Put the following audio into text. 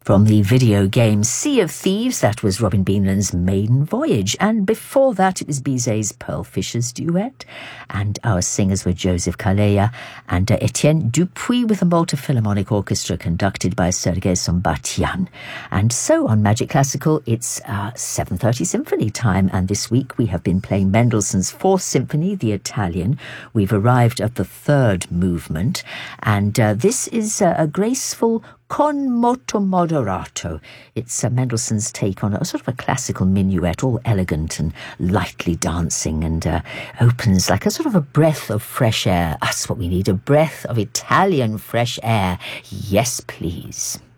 From the video game Sea of Thieves, that was Robin Beanland's Maiden Voyage. And before that, it was Bizet's Pearl Fishers duet. And our singers were Joseph Calleja and Etienne Dupuis with the Malta Philharmonic Orchestra conducted by Sergei Sombatian. And so on Magic Classical, it's 7:30 Symphony time. And this week we have been playing Mendelssohn's Fourth Symphony, the Italian. We've arrived at the third movement. And this is a graceful con moto moderato. It's Mendelssohn's take on a sort of a classical minuet, all elegant and lightly dancing, and opens like a sort of a breath of fresh air. That's what we need, a breath of Italian fresh air. Yes, please.